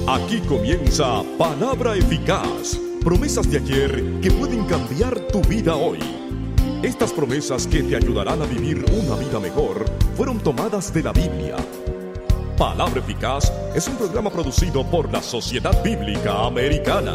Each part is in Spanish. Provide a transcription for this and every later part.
Aquí comienza Palabra Eficaz. Promesas de ayer que pueden cambiar tu vida hoy. Estas promesas que te ayudarán a vivir una vida mejor fueron tomadas de la Biblia. Palabra Eficaz es un programa producido por la Sociedad Bíblica Americana.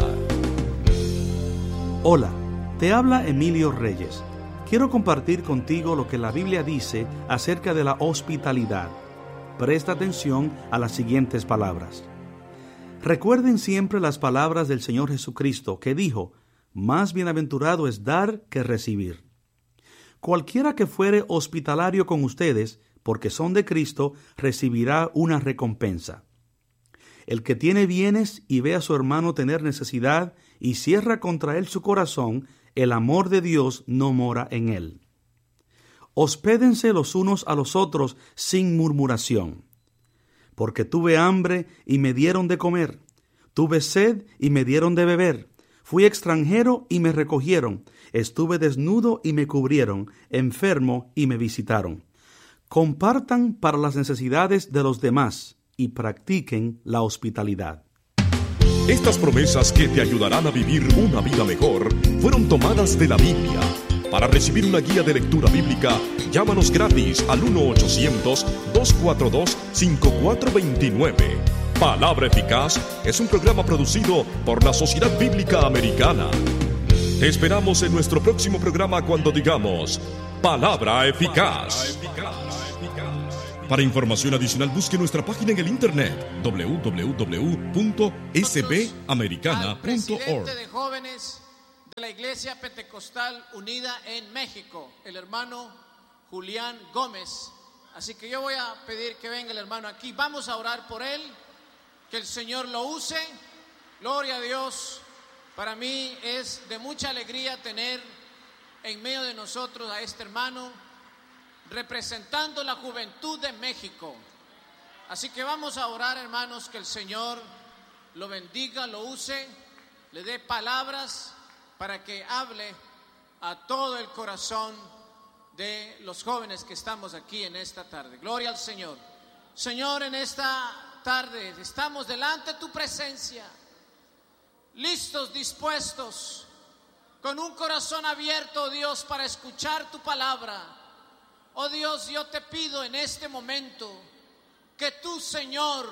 Hola, te habla Emilio Reyes. Quiero compartir contigo lo que la Biblia dice acerca de la hospitalidad. Presta atención a las siguientes palabras. Recuerden siempre las palabras del Señor Jesucristo, que dijo: más bienaventurado es dar que recibir. Cualquiera que fuere hospitalario con ustedes, porque son de Cristo, recibirá una recompensa. El que tiene bienes y ve a su hermano tener necesidad y cierra contra él su corazón, el amor de Dios no mora en él. Hospédense los unos a los otros sin murmuración. Porque tuve hambre y me dieron de comer, tuve sed y me dieron de beber, fui extranjero y me recogieron, estuve desnudo y me cubrieron, enfermo y me visitaron. Compartan para las necesidades de los demás y practiquen la hospitalidad. Estas promesas que te ayudarán a vivir una vida mejor fueron tomadas de la Biblia. Para recibir una guía de lectura bíblica, llámanos gratis al 1-800-242-5429. Palabra Eficaz es un programa producido por la Sociedad Bíblica Americana. Te esperamos en nuestro próximo programa cuando digamos Palabra Eficaz. Para información adicional, busque nuestra página en el internet www.sbamericana.org. Al presidente de jóvenes de la Iglesia Pentecostal Unida en México, el hermano Julián Gómez. Así que yo voy a pedir que venga el hermano aquí. Vamos a orar por él, que el Señor lo use. Gloria a Dios. Para mí es de mucha alegría tener en medio de nosotros a este hermano representando la juventud de México. Así que vamos a orar, hermanos, que el Señor lo bendiga, lo use, le dé palabras para que hable a todo el corazón de los jóvenes que estamos aquí en esta tarde. Gloria al Señor. Señor, en esta tarde estamos delante de tu presencia, listos, dispuestos, con un corazón abierto, oh Dios, para escuchar tu palabra. Oh Dios, yo te pido en este momento que tú, Señor,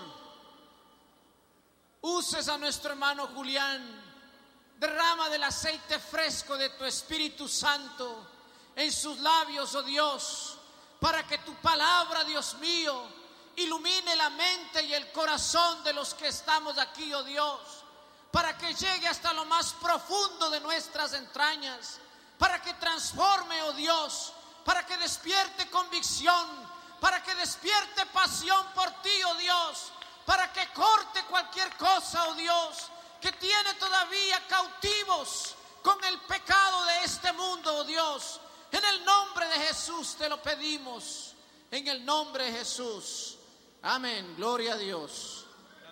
uses a nuestro hermano Julián. Derrama del aceite fresco de tu Espíritu Santo en sus labios, oh Dios, para que tu palabra, Dios mío, ilumine la mente y el corazón de los que estamos aquí, oh Dios, para que llegue hasta lo más profundo de nuestras entrañas, para que transforme, oh Dios, para que despierte convicción, para que despierte pasión por ti, oh Dios, para que corte cualquier cosa, oh Dios, que tiene todavía cautivos con el pecado de este mundo, oh Dios. En el nombre de Jesús te lo pedimos, en el nombre de Jesús. Amén, gloria a Dios.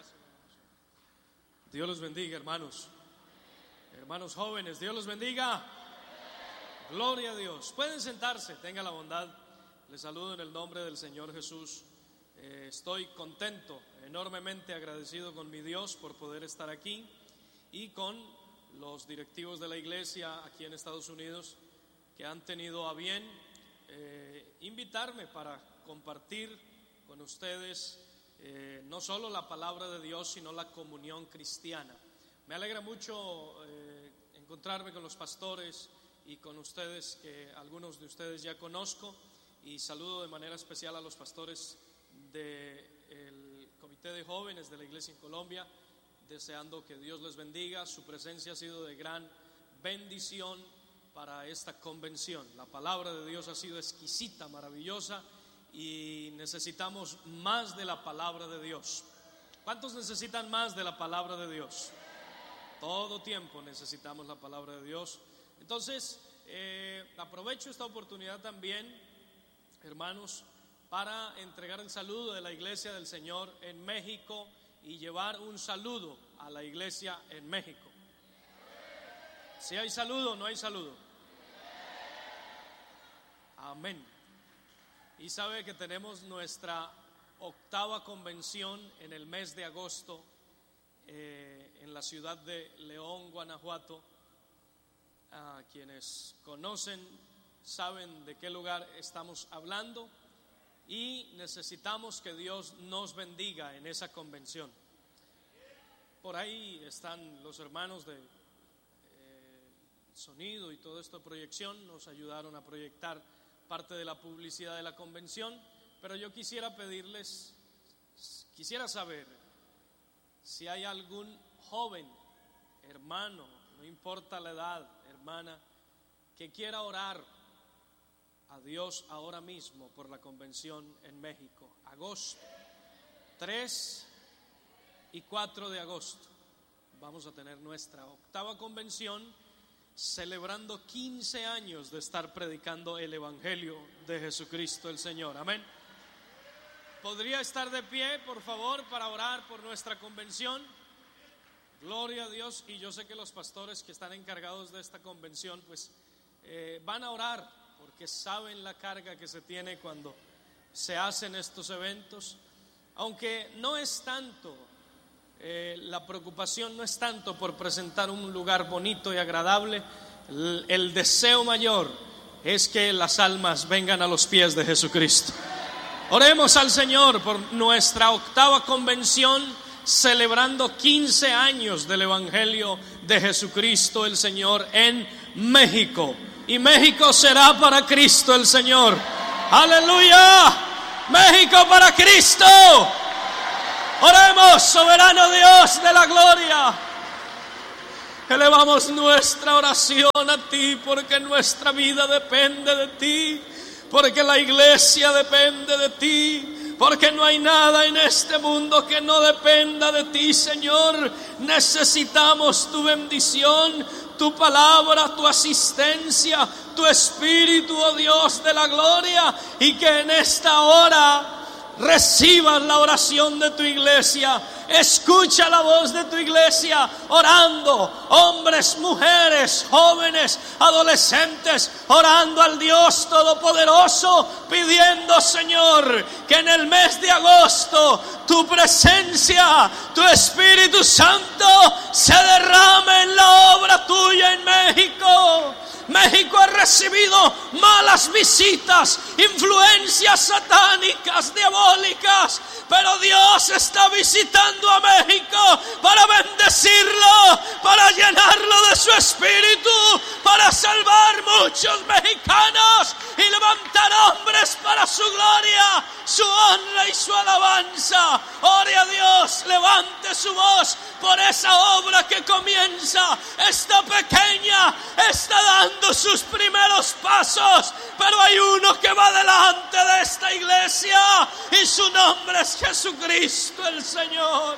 Dios los bendiga, hermanos. Hermanos jóvenes, Dios los bendiga. Gloria a Dios. Pueden sentarse, tenga la bondad. Les saludo en el nombre del Señor Jesús. Estoy contento, enormemente agradecido con mi Dios por poder estar aquí y con los directivos de la iglesia aquí en Estados Unidos que han tenido a bien invitarme para compartir con ustedes no solo la palabra de Dios, sino la comunión cristiana. Me alegra mucho encontrarme con los pastores y con ustedes, que algunos de ustedes ya conozco, y saludo de manera especial a los pastores del Comité de Jóvenes de la Iglesia en Colombia, deseando que Dios les bendiga. Su presencia ha sido de gran bendición para esta convención. La palabra de Dios ha sido exquisita, maravillosa, y necesitamos más de la palabra de Dios. ¿Cuántos necesitan más de la palabra de Dios? Todo tiempo necesitamos la palabra de Dios. Entonces, aprovecho esta oportunidad también, hermanos, para entregar el saludo de la Iglesia del Señor en México y llevar un saludo a la Iglesia en México. ¿Si hay saludo o no hay saludo? Amén. Y sabe que tenemos nuestra 8ª convención en el mes de agosto en la ciudad de León, Guanajuato. A quienes conocen saben de qué lugar estamos hablando y necesitamos que Dios nos bendiga en esa convención. Por ahí están los hermanos de sonido y todo esto de proyección, nos ayudaron a proyectar parte de la publicidad de la convención, pero yo quisiera saber si hay algún joven, hermano, no importa la edad, hermana, que quiera orar a Dios ahora mismo por la convención en México, agosto 3 y 4 de agosto. Vamos a tener nuestra 8ª convención, celebrando 15 años de estar predicando el Evangelio de Jesucristo el Señor. Amén. ¿Podría estar de pie, por favor, para orar por nuestra convención? Gloria a Dios. Y yo sé que los pastores que están encargados de esta convención pues van a orar, porque saben la carga que se tiene cuando se hacen estos eventos. Aunque no es tanto, la preocupación no es tanto por presentar un lugar bonito y agradable. El deseo mayor es que las almas vengan a los pies de Jesucristo. Oremos al Señor por nuestra 8ª convención, celebrando 15 años del Evangelio de Jesucristo el Señor en México. Y México será para Cristo el Señor. ¡Aleluya! ¡México para Cristo! Oremos, soberano Dios de la gloria. Elevamos nuestra oración a ti, porque nuestra vida depende de ti, porque la iglesia depende de ti, porque no hay nada en este mundo que no dependa de ti, Señor. Necesitamos tu bendición, tu palabra, tu asistencia, tu espíritu, oh Dios de la gloria, y que en esta hora recibas la oración de tu iglesia. Escucha la voz de tu iglesia orando, hombres, mujeres, jóvenes, adolescentes, orando al Dios Todopoderoso, pidiendo, Señor, que en el mes de agosto tu presencia, tu Espíritu Santo se derrame en la obra tuya en México. México ha recibido malas visitas, influencias satánicas, diabólicas, pero Dios está visitando a México para bendecirlo, para llenarlo de su espíritu, para salvar muchos mexicanos y levantar hombres para su gloria, su honra y su alabanza. Ore a Dios, levante su voz por esa obra que comienza. Esta pequeña está dando sus primeros pasos, pero hay uno que va delante de esta iglesia y su nombre es Jesucristo el Señor.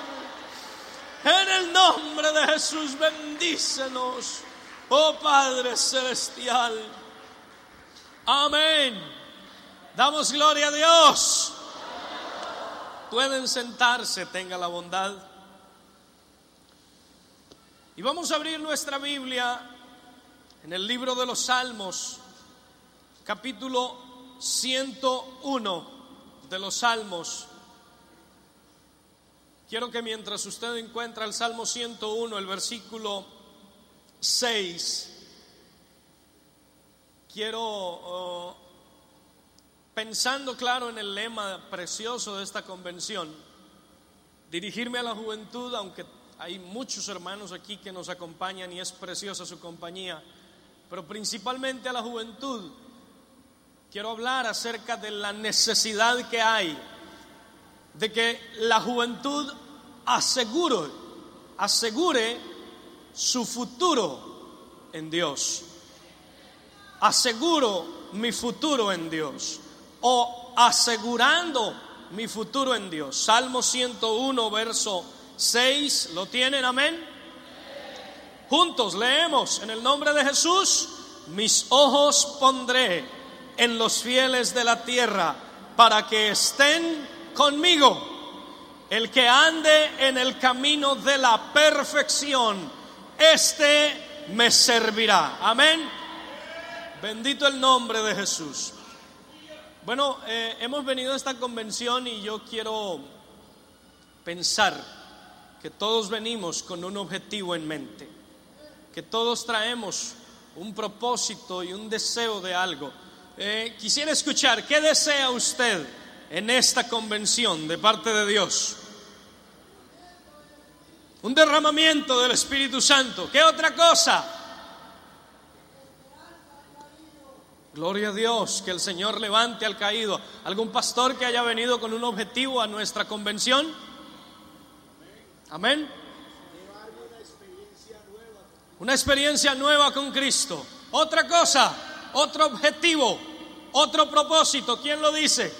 En el nombre de Jesús, bendícenos, oh Padre Celestial. Amén. Damos gloria a Dios. Pueden sentarse, tenga la bondad. Y vamos a abrir nuestra Biblia en el libro de los Salmos, capítulo 101 de los Salmos. Quiero que mientras usted encuentra el Salmo 101, el versículo 6, quiero, pensando claro en el lema precioso de esta convención, dirigirme a la juventud, aunque hay muchos hermanos aquí que nos acompañan y es preciosa su compañía, pero principalmente a la juventud. Quiero hablar acerca de la necesidad que hay de que la juventud asegure su futuro en Dios. Aseguro mi futuro en Dios, o asegurando mi futuro en Dios. Salmo 101, verso 6, ¿lo tienen? Amén. Juntos leemos en el nombre de Jesús. Mis ojos pondré en los fieles de la tierra, para que estén conmigo. El que ande en el camino de la perfección, este me servirá. Amén. Bendito el nombre de Jesús. Bueno, hemos venido a esta convención y yo quiero pensar que todos venimos con un objetivo en mente, que todos traemos un propósito y un deseo de algo. Quisiera escuchar, ¿qué desea usted en esta convención de parte de Dios? Un derramamiento del Espíritu Santo. ¿Qué otra cosa? Gloria a Dios, que el Señor levante al caído. ¿Algún pastor que haya venido con un objetivo a nuestra convención? Amén. Una experiencia nueva con Cristo. Otra cosa, otro objetivo, otro propósito. ¿Quién lo dice?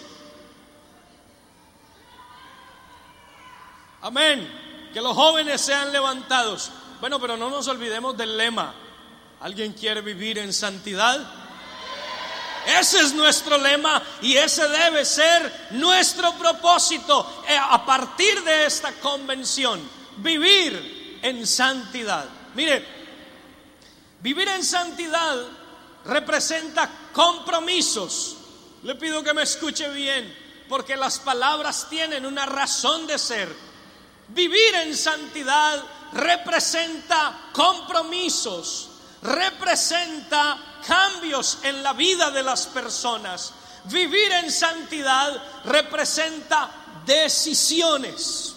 Amén. Que los jóvenes sean levantados. Bueno, pero no nos olvidemos del lema. ¿Alguien quiere vivir en santidad? Ese es nuestro lema y ese debe ser nuestro propósito a partir de esta convención. Vivir en santidad. Mire, vivir en santidad representa compromisos. Le pido que me escuche bien, porque las palabras tienen una razón de ser. Vivir en santidad representa compromisos, representa cambios en la vida de las personas. Vivir en santidad representa decisiones.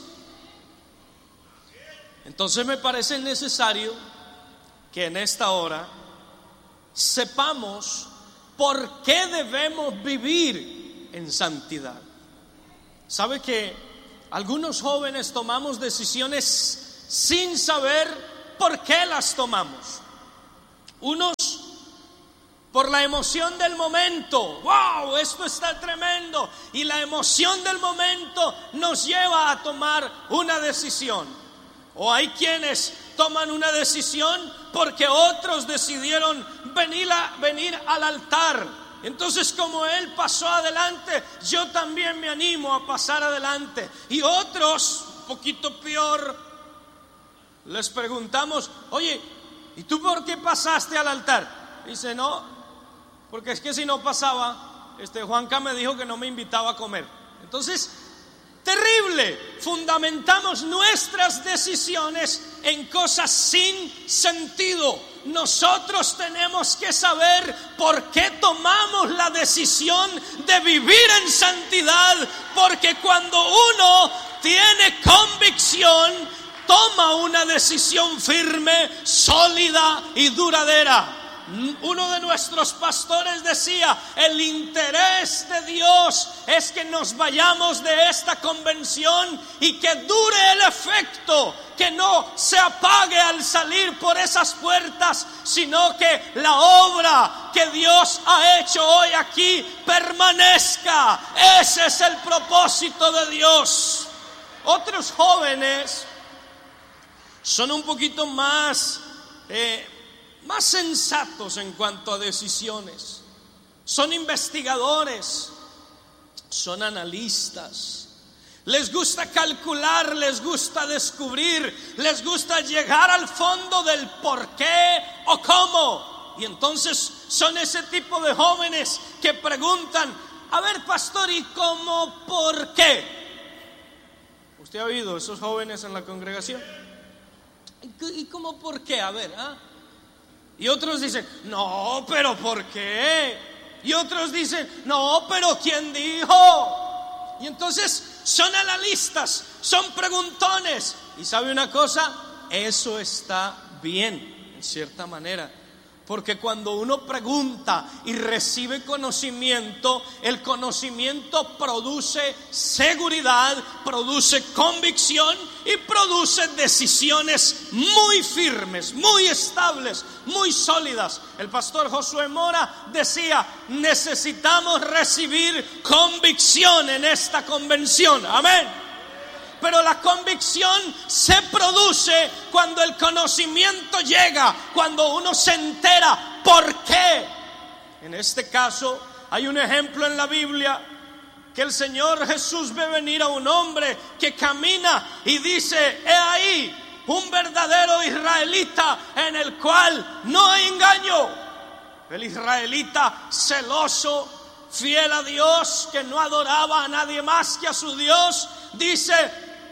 Entonces me parece necesario que en esta hora sepamos por qué debemos vivir en santidad. ¿Sabe que algunos jóvenes tomamos decisiones sin saber por qué las tomamos? Unos por la emoción del momento. ¡Wow! Esto está tremendo. Y la emoción del momento nos lleva a tomar una decisión. O hay quienes toman una decisión porque otros decidieron venir al altar. Entonces, como él pasó adelante, yo también me animo a pasar adelante. Y otros, un poquito peor, les preguntamos: oye, ¿y tú por qué pasaste al altar? Dice: no, porque es que si no pasaba, Juanca me dijo que no me invitaba a comer. Entonces, terrible, fundamentamos nuestras decisiones en cosas sin sentido. Nosotros tenemos que saber por qué tomamos la decisión de vivir en santidad, porque cuando uno tiene convicción, toma una decisión firme, sólida y duradera. Uno de nuestros pastores decía: el interés de Dios es que nos vayamos de esta convención y que dure el efecto, que no se apague al salir por esas puertas, sino que la obra que Dios ha hecho hoy aquí permanezca. Ese es el propósito de Dios. Otros jóvenes son un poquito más sensatos en cuanto a decisiones. Son investigadores, son analistas. Les gusta calcular, les gusta descubrir, les gusta llegar al fondo del por qué o cómo. Y entonces son ese tipo de jóvenes que preguntan: a ver, pastor, ¿y cómo por qué? ¿Usted ha oído esos jóvenes en la congregación? ¿Y cómo por qué? A ver, Y otros dicen: no, pero ¿por qué? Y otros dicen: no, pero ¿quién dijo? Y entonces son analistas, son preguntones. Y ¿sabe una cosa? Eso está bien, en cierta manera. Porque cuando uno pregunta y recibe conocimiento, el conocimiento produce seguridad, produce convicción y produce decisiones muy firmes, muy estables, muy sólidas. El pastor Josué Mora decía: necesitamos recibir convicción en esta convención. Amén. Pero la convicción se produce cuando el conocimiento llega, cuando uno se entera por qué. En este caso hay un ejemplo en la Biblia que el Señor Jesús ve venir a un hombre que camina y dice: he ahí un verdadero israelita en el cual no hay engaño. El israelita celoso, fiel a Dios, que no adoraba a nadie más que a su Dios, dice: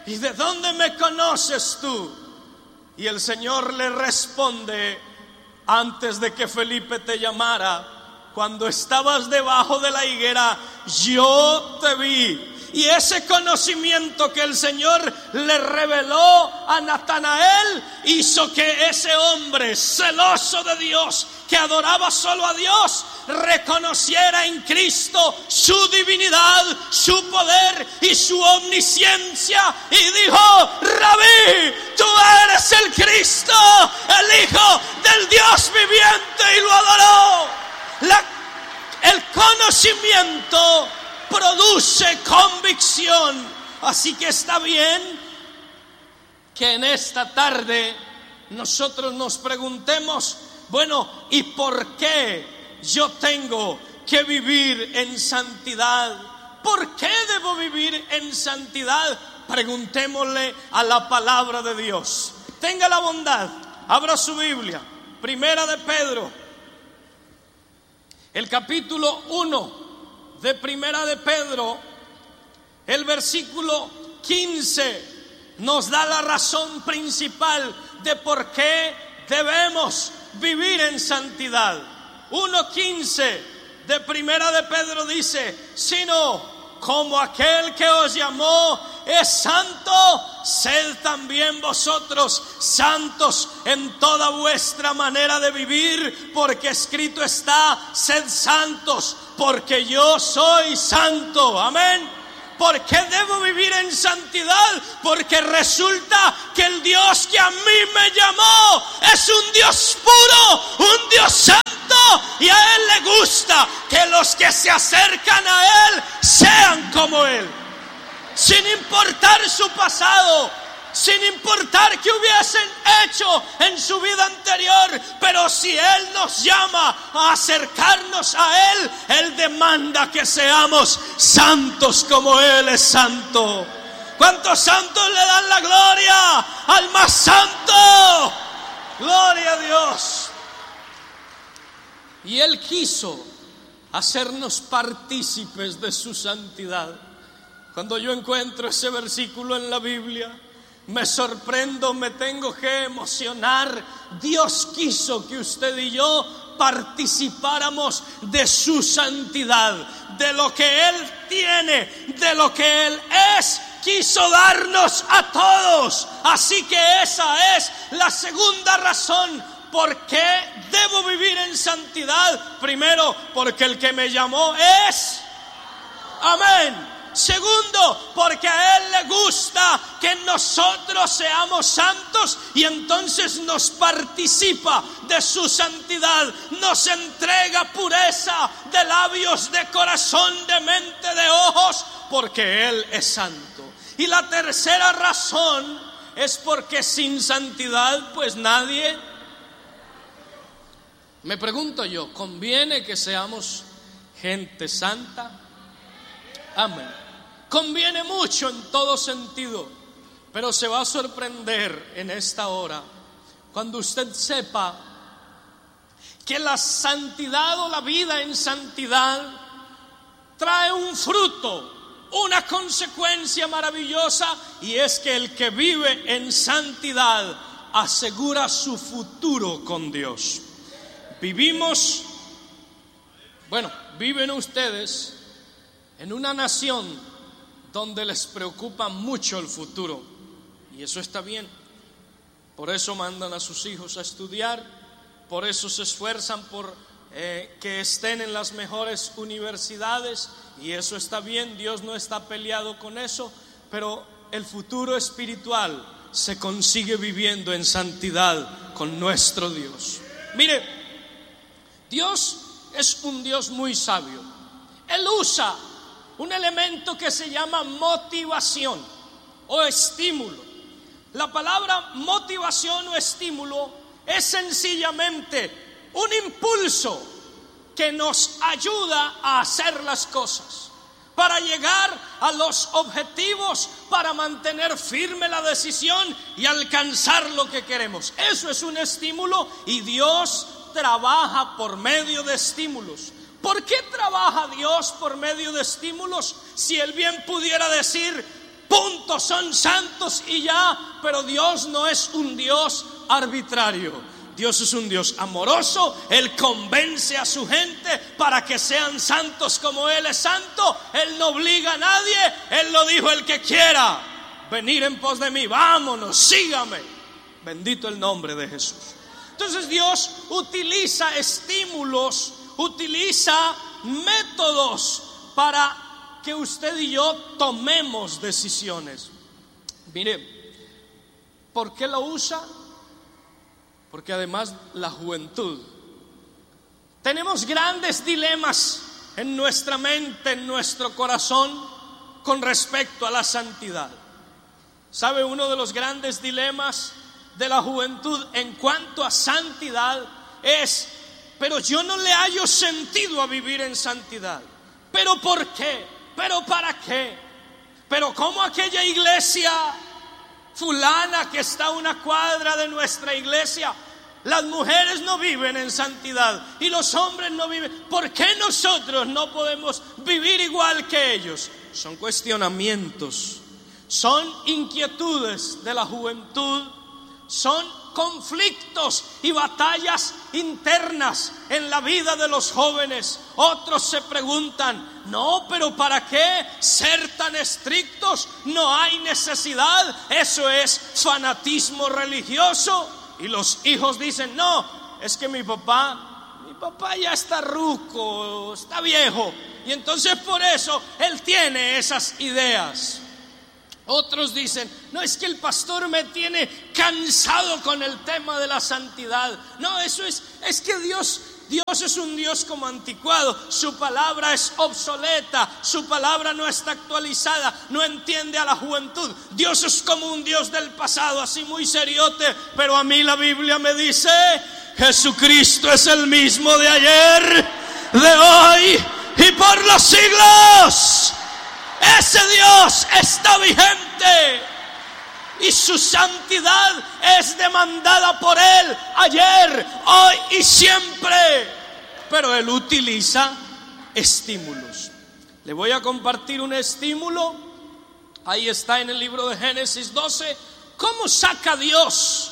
¿y de dónde me conoces tú? Y el Señor le responde: antes de que Felipe te llamara, cuando estabas debajo de la higuera, yo te vi. Y ese conocimiento que el Señor le reveló a Natanael hizo que ese hombre celoso de Dios, que adoraba solo a Dios, reconociera en Cristo su divinidad, su poder y su omnisciencia, y dijo: Rabí, tú eres el Cristo, el Hijo del Dios viviente, y lo adoró. El conocimiento produce convicción. Así que está bien que en esta tarde nosotros nos preguntemos: bueno, ¿y por qué yo tengo que vivir en santidad? ¿Por qué debo vivir en santidad? Preguntémosle a la palabra de Dios. Tenga la bondad, abra su Biblia, Primera de Pedro, el capítulo 1 de Primera de Pedro, el versículo 15 nos da la razón principal de por qué debemos vivir en santidad. 1:15 de Primera de Pedro dice: sino como aquel que os llamó es santo, sed también vosotros santos en toda vuestra manera de vivir, porque escrito está: sed santos, porque yo soy santo. Amén. ¿Por qué debo vivir en santidad? Porque resulta que el Dios que a mí me llamó es un Dios puro, un Dios santo, y a Él le gusta que los que se acercan a Él sean como Él, sin importar su pasado, sin importar qué hubiesen hecho en su vida anterior. Pero si Él nos llama a acercarnos a Él, Él demanda que seamos santos como Él es santo. ¿Cuántos santos le dan la gloria al más santo? Gloria a Dios. Y Él quiso hacernos partícipes de su santidad. Cuando yo encuentro ese versículo en la Biblia, me sorprendo, me tengo que emocionar. Dios quiso que usted y yo participáramos de su santidad, de lo que Él tiene, de lo que Él es. Quiso darnos a todos. Así que esa es la segunda razón por qué debo vivir en santidad. Primero, porque el que me llamó es. Amén. Segundo, porque a Él le gusta que nosotros seamos santos, y entonces nos participa de su santidad, nos entrega pureza de labios, de corazón, de mente, de ojos, porque Él es santo. Y la tercera razón es porque sin santidad pues nadie. Me pregunto yo, ¿conviene que seamos gente santa? Amén. Conviene mucho en todo sentido, pero se va a sorprender en esta hora cuando usted sepa que la santidad o la vida en santidad trae un fruto, una consecuencia maravillosa, y es que el que vive en santidad asegura su futuro con Dios. Viven ustedes en una nación donde les preocupa mucho el futuro, y eso está bien. Por eso mandan a sus hijos a estudiar, por eso se esfuerzan por que estén en las mejores universidades, y eso está bien. Dios no está peleado con eso, pero el futuro espiritual se consigue viviendo en santidad con nuestro Dios. Mire, Dios es un Dios muy sabio. Él usa un elemento que se llama motivación o estímulo. La palabra motivación o estímulo es sencillamente un impulso que nos ayuda a hacer las cosas, para llegar a los objetivos, para mantener firme la decisión y alcanzar lo que queremos. Eso es un estímulo, y Dios trabaja por medio de estímulos. ¿Por qué trabaja Dios por medio de estímulos? Si Él bien pudiera decir: punto, son santos y ya. Pero Dios no es un Dios arbitrario. Dios es un Dios amoroso. Él convence a su gente para que sean santos como Él es santo. Él no obliga a nadie. Él lo dijo: el que quiera venir en pos de mí, vámonos, sígame. Bendito el nombre de Jesús. Entonces Dios utiliza estímulos, utiliza métodos para que usted y yo tomemos decisiones. Mire, ¿por qué lo usa? Porque además la juventud, tenemos grandes dilemas en nuestra mente, en nuestro corazón, con respecto a la santidad. ¿Sabe? Uno de los grandes dilemas de la juventud en cuanto a santidad es: pero yo no le hallo sentido a vivir en santidad. ¿Pero por qué? ¿Pero para qué? ¿Pero cómo aquella iglesia fulana que está a una cuadra de nuestra iglesia, las mujeres no viven en santidad y los hombres no viven? ¿Por qué nosotros no podemos vivir igual que ellos? Son cuestionamientos, son inquietudes de la juventud, son conflictos y batallas internas en la vida de los jóvenes. Otros se preguntan: no, pero ¿para qué ser tan estrictos? No hay necesidad, eso es fanatismo religioso. Y los hijos dicen: no, es que mi papá ya está ruco, está viejo, y entonces por eso él tiene esas ideas. Otros dicen: no, es que el pastor me tiene cansado con el tema de la santidad. No, es que Dios es un Dios como anticuado. Su palabra es obsoleta, su palabra no está actualizada, no entiende a la juventud. Dios es como un Dios del pasado, así muy seriote. Pero a mí la Biblia me dice: Jesucristo es el mismo de ayer, de hoy y por los siglos. Ese Dios está vigente y su santidad es demandada por Él ayer, hoy y siempre. Pero Él utiliza estímulos. Le voy a compartir un estímulo. Ahí está en el libro de Génesis 12. ¿Cómo saca Dios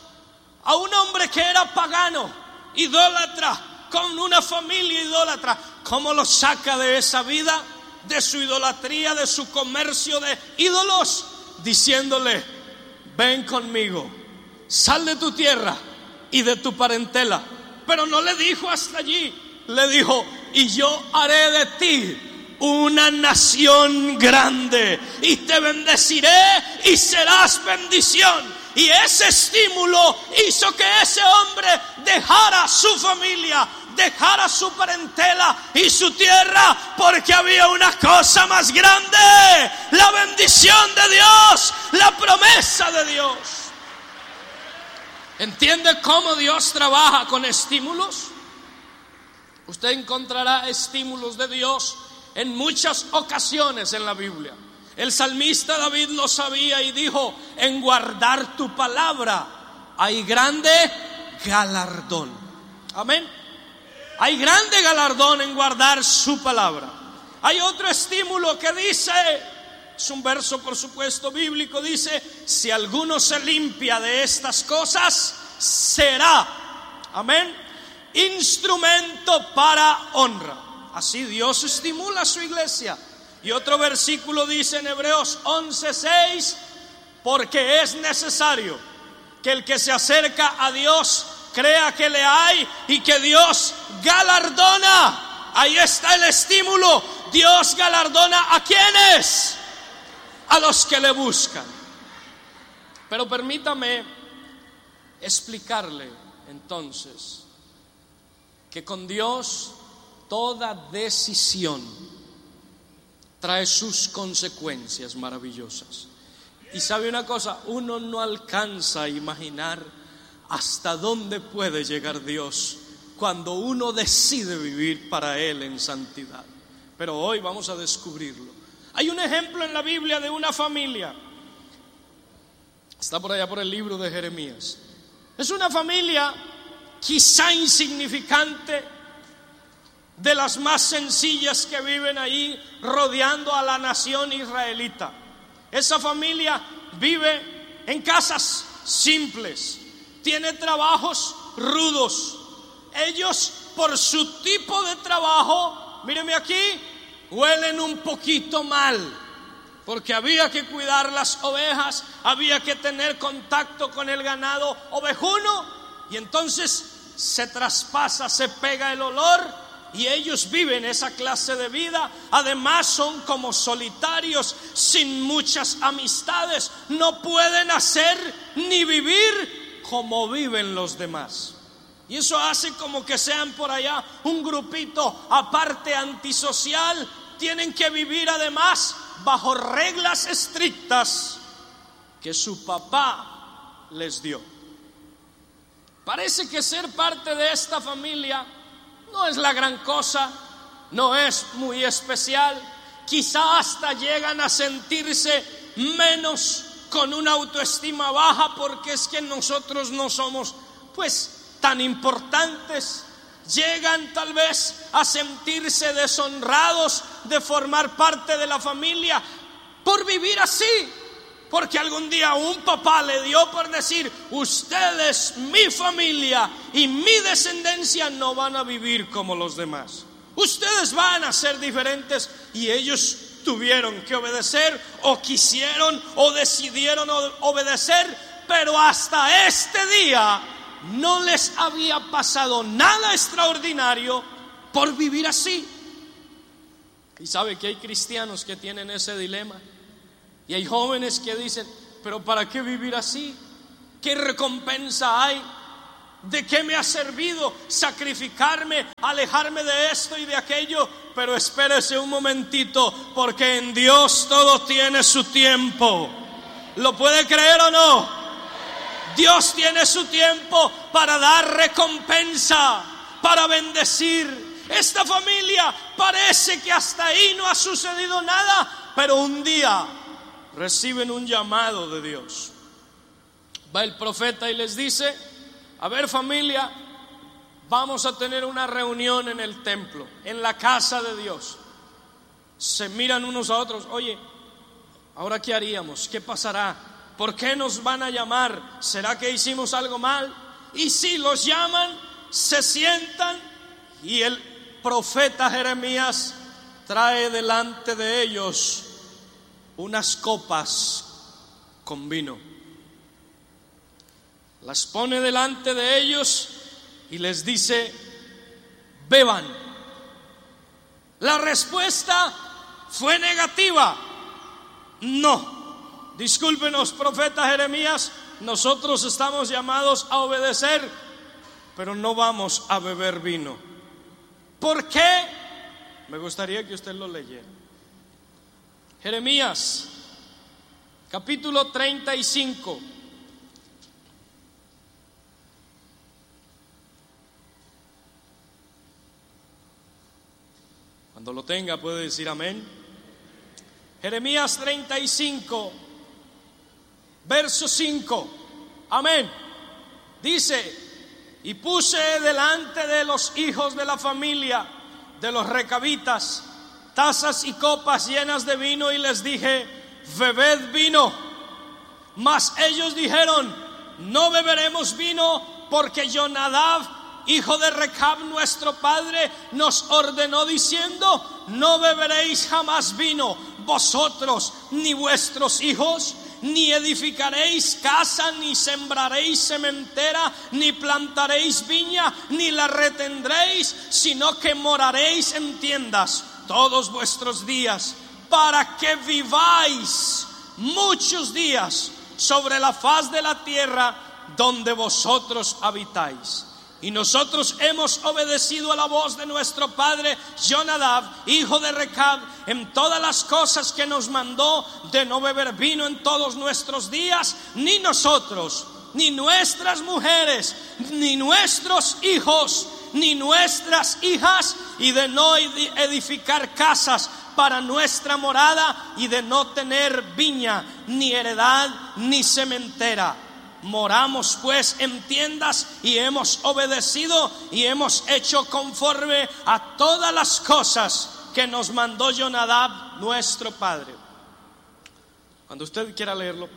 a un hombre que era pagano, idólatra, con una familia idólatra? ¿Cómo lo saca de esa vida, de su idolatría, de su comercio de ídolos? Diciéndole: ven conmigo, sal de tu tierra y de tu parentela. Pero no le dijo hasta allí, le dijo: y yo haré de ti una nación grande, y te bendeciré y serás bendición. Y ese estímulo hizo que ese hombre dejara su familia, dejara su parentela y su tierra, porque había una cosa más grande: la bendición de Dios, la promesa de Dios. ¿Entiende cómo Dios trabaja con estímulos? Usted encontrará estímulos de Dios en muchas ocasiones en la Biblia. El salmista David lo sabía y dijo: en guardar tu palabra hay grande galardón. Amén. Hay grande galardón en guardar su palabra. Hay otro estímulo que dice, es un verso por supuesto bíblico, dice: si alguno se limpia de estas cosas, será, amén, instrumento para honra. Así Dios estimula a su iglesia. Y otro versículo dice en Hebreos 11:6: porque es necesario que el que se acerca a Dios crea que le hay y que Dios galardona. Ahí está el estímulo. Dios galardona ¿a quiénes? A los que le buscan. Pero permítame explicarle entonces que con Dios toda decisión trae sus consecuencias maravillosas. Y sabe una cosa, uno no alcanza a imaginar hasta dónde puede llegar Dios cuando uno decide vivir para Él en santidad. Pero hoy vamos a descubrirlo. Hay un ejemplo en la Biblia de una familia. Está por allá por el libro de Jeremías. Es una familia quizá insignificante, de las más sencillas que viven ahí rodeando a la nación israelita. Esa familia vive en casas simples, tiene trabajos rudos. Ellos, por su tipo de trabajo, míreme aquí, huelen un poquito mal, porque había que cuidar las ovejas, había que tener contacto con el ganado ovejuno, y entonces se traspasa, se pega el olor, y ellos viven esa clase de vida. Además son como solitarios, sin muchas amistades, no pueden hacer ni vivir como viven los demás. Y eso hace como que sean por allá un grupito aparte, antisocial. Tienen que vivir además bajo reglas estrictas que su papá les dio. Parece que ser parte de esta familia no es la gran cosa, no es muy especial. Quizá hasta llegan a sentirse menos, con una autoestima baja, porque es que nosotros no somos pues tan importantes. Llegan tal vez a sentirse deshonrados de formar parte de la familia por vivir así, porque algún día un papá le dio por decir: ustedes, mi familia y mi descendencia, no van a vivir como los demás, ustedes van a ser diferentes. Y ellos tuvieron que obedecer, o quisieron o decidieron obedecer, pero hasta este día no les había pasado nada extraordinario por vivir así. Y sabe que hay cristianos que tienen ese dilema, y hay jóvenes que dicen: pero ¿para qué vivir así? ¿Qué recompensa hay? ¿De qué me ha servido sacrificarme, alejarme de esto y de aquello? Pero espérese un momentito, porque en Dios todo tiene su tiempo. ¿Lo puede creer o no? Dios tiene su tiempo para dar recompensa, para bendecir. Esta familia parece que hasta ahí no ha sucedido nada, pero un día reciben un llamado de Dios. Va el profeta y les dice: a ver, familia, vamos a tener una reunión en el templo, en la casa de Dios. Se miran unos a otros: oye, ¿ahora qué haríamos? ¿Qué pasará? ¿Por qué nos van a llamar? ¿Será que hicimos algo mal? Y si los llaman, se sientan, y el profeta Jeremías trae delante de ellos unas copas con vino. Las pone delante de ellos y les dice: beban. La respuesta fue negativa. No. Discúlpenos, profeta Jeremías, nosotros estamos llamados a obedecer, pero no vamos a beber vino. ¿Por qué? Me gustaría que usted lo leyera. Jeremías, capítulo 35. Cuando lo tenga puede decir amén. Jeremías 35, verso 5. Amén. Dice: y puse delante de los hijos de la familia de los recabitas tazas y copas llenas de vino, y les dije: bebed vino. Mas ellos dijeron: no beberemos vino, porque Jonadab, hijo de Recab, nuestro padre, nos ordenó diciendo: no beberéis jamás vino, vosotros ni vuestros hijos, ni edificaréis casa, ni sembraréis sementera, ni plantaréis viña, ni la retendréis, sino que moraréis en tiendas todos vuestros días, para que viváis muchos días sobre la faz de la tierra donde vosotros habitáis. Y nosotros hemos obedecido a la voz de nuestro padre Jonadab, hijo de Recab, en todas las cosas que nos mandó, de no beber vino en todos nuestros días, ni nosotros, ni nuestras mujeres, ni nuestros hijos, ni nuestras hijas, y de no edificar casas para nuestra morada, y de no tener viña, ni heredad, ni sementera. Moramos pues en tiendas, y hemos obedecido y hemos hecho conforme a todas las cosas que nos mandó Jonadab nuestro padre. Cuando usted quiera leerlo,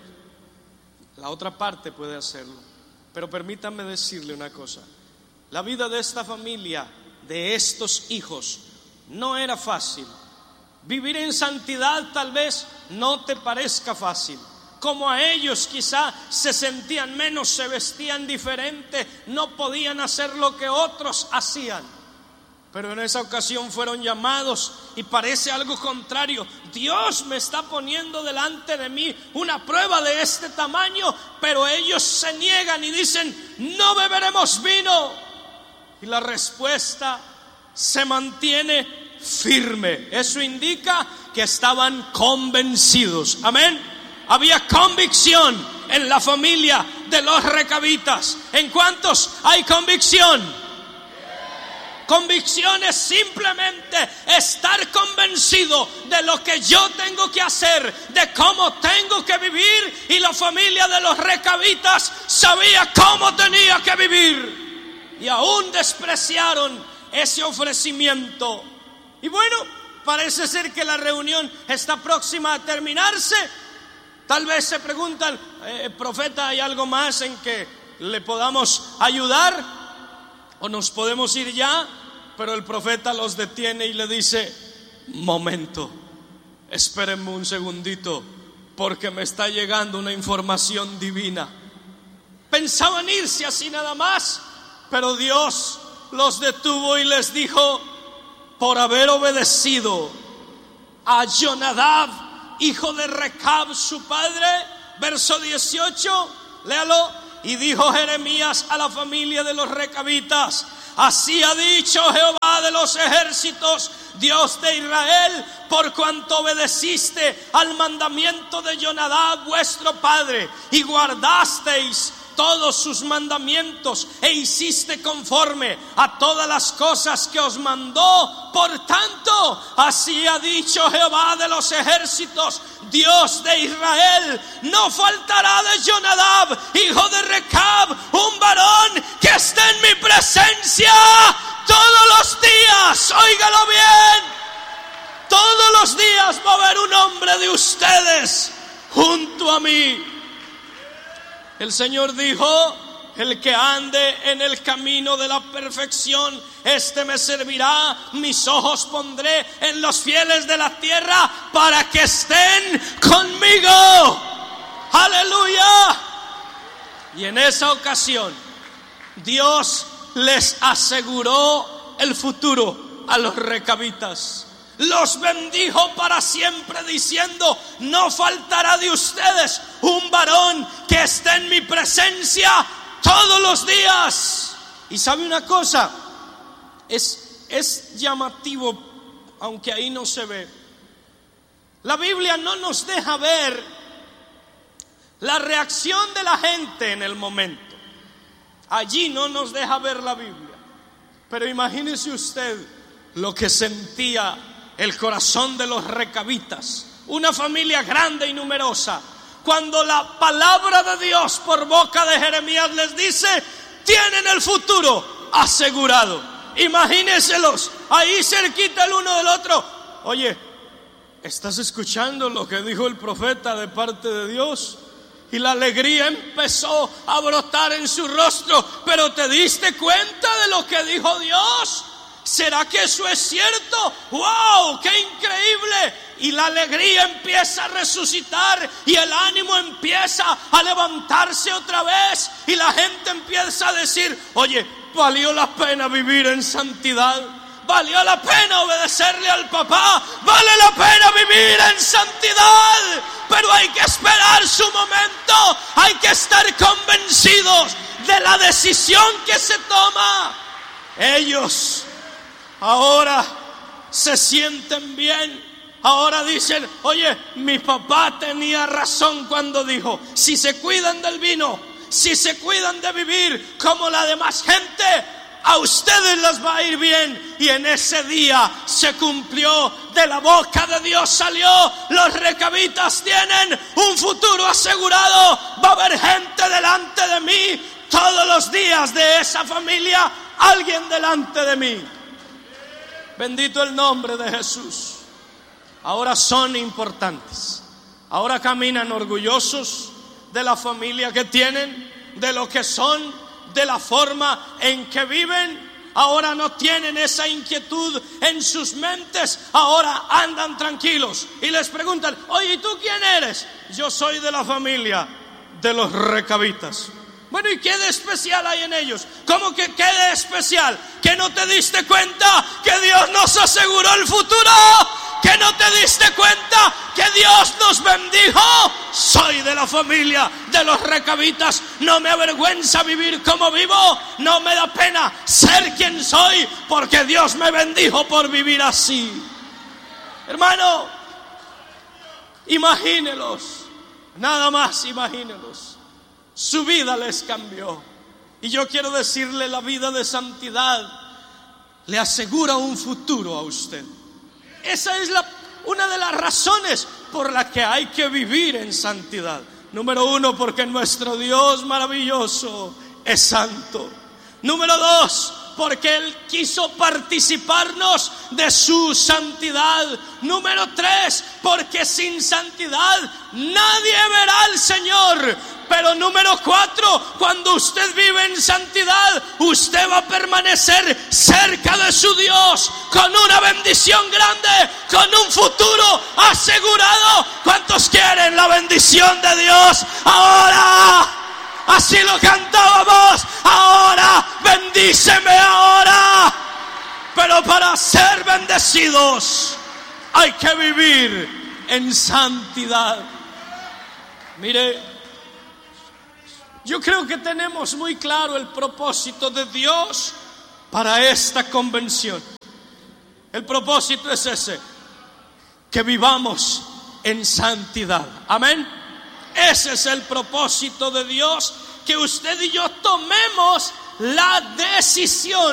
la otra parte puede hacerlo. Pero permítanme decirle una cosa. La vida de esta familia, de estos hijos, no era fácil. Vivir en santidad tal vez no te parezca fácil. Como a ellos quizá se sentían menos, se vestían diferente, no podían hacer lo que otros hacían. Pero en esa ocasión fueron llamados y parece algo contrario. Dios me está poniendo delante de mí una prueba de este tamaño, pero ellos se niegan y dicen: no beberemos vino. Y la respuesta se mantiene firme. Eso indica que estaban convencidos. Amén. Había convicción en la familia de los recabitas. ¿En cuántos hay convicción? Convicción es simplemente estar convencido de lo que yo tengo que hacer, de cómo tengo que vivir. Y la familia de los recabitas sabía cómo tenía que vivir. Y aún despreciaron ese ofrecimiento. Y bueno, parece ser que la reunión está próxima a terminarse. Tal vez se preguntan: profeta, ¿hay algo más en que le podamos ayudar? ¿O nos podemos ir ya? Pero el profeta los detiene y le dice: momento, espérenme un segundito, porque me está llegando una información divina. Pensaban irse así nada más, pero Dios los detuvo y les dijo: por haber obedecido a Jonadab, hijo de Recab, su padre. Verso 18, léalo. Y dijo Jeremías a la familia de los recabitas: así ha dicho Jehová de los ejércitos, Dios de Israel, por cuanto obedeciste al mandamiento de Jonadab vuestro padre, y guardasteis todos sus mandamientos, e hiciste conforme a todas las cosas que os mandó. Por tanto, así ha dicho Jehová de los ejércitos, Dios de Israel: no faltará de Jonadab, hijo de Recab, un varón que esté en mi presencia todos los días. Óigalo bien. Todos los días va a haber un hombre de ustedes junto a mí. El Señor dijo: el que ande en el camino de la perfección, este me servirá. Mis ojos pondré en los fieles de la tierra para que estén conmigo. Aleluya. Y en esa ocasión Dios les aseguró el futuro a los recabitas. Los bendijo para siempre, diciendo: no faltará de ustedes un varón que esté en mi presencia todos los días. Y sabe una cosa, es llamativo, aunque ahí no se ve. La Biblia no nos deja ver la reacción de la gente en el momento. Allí no nos deja ver la Biblia. Pero imagínese usted lo que sentía el corazón de los recabitas, una familia grande y numerosa, cuando la palabra de Dios por boca de Jeremías les dice: tienen el futuro asegurado. Imagínenselos ahí cerquita el uno del otro. Oye, ¿estás escuchando lo que dijo el profeta de parte de Dios? Y la alegría empezó a brotar en su rostro. ¿Pero te diste cuenta de lo que dijo Dios? ¿Será que eso es cierto? ¡Wow! ¡Qué increíble! Y la alegría empieza a resucitar y el ánimo empieza a levantarse otra vez. Y la gente empieza a decir: oye, valió la pena vivir en santidad. Valió la pena obedecerle al papá. Vale la pena vivir en santidad. Pero hay que esperar su momento. Hay que estar convencidos de la decisión que se toma. Ellos ahora se sienten bien. Ahora dicen: oye, mi papá tenía razón cuando dijo: si se cuidan del vino, si se cuidan de vivir como la demás gente, a ustedes les va a ir bien. Y en ese día se cumplió. De la boca de Dios salió: los recabitas tienen un futuro asegurado. Va a haber gente delante de mí todos los días de esa familia. Alguien delante de mí. Bendito el nombre de Jesús. Ahora son importantes. Ahora caminan orgullosos de la familia que tienen, de lo que son, de la forma en que viven. Ahora no tienen esa inquietud en sus mentes. Ahora andan tranquilos y les preguntan: oye, ¿y tú quién eres? Yo soy de la familia de los recabitas. Bueno, ¿y qué de especial hay en ellos? ¿Cómo que qué de especial? ¿Que no te diste cuenta que Dios nos aseguró el futuro? ¿Que no te diste cuenta que Dios nos bendijo? Soy de la familia de los recabitas. No me avergüenza vivir como vivo. No me da pena ser quien soy, porque Dios me bendijo por vivir así. Hermano, imagínelos, nada más imagínelos. Su vida les cambió. Y yo quiero decirle, la vida de santidad le asegura un futuro a usted. Esa es una de las razones por las que hay que vivir en santidad. Número 1, porque nuestro Dios maravilloso es santo. Número 2, porque Él quiso participarnos de su santidad. Número 3, porque sin santidad nadie verá al Señor. Pero número 4, cuando usted vive en santidad, usted va a permanecer cerca de su Dios, con una bendición grande, con un futuro asegurado. ¿Cuántos quieren la bendición de Dios ahora? Así lo cantábamos: ahora, bendíceme ahora. Pero para ser bendecidos hay que vivir en santidad. Mire, yo creo que tenemos muy claro el propósito de Dios para esta convención. El propósito es ese: que vivamos en santidad. Amén. Ese es el propósito de Dios, que usted y yo tomemos la decisión